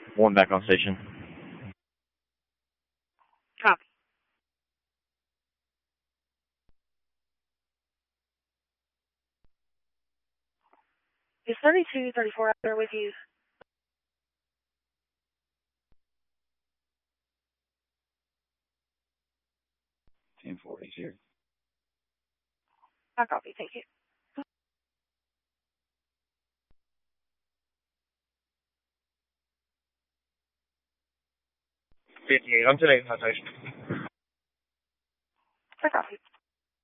One back on station. Copy. Is 3234 out there with you? Team 40's here. I copy. Thank you. 58 on today's station. I copy.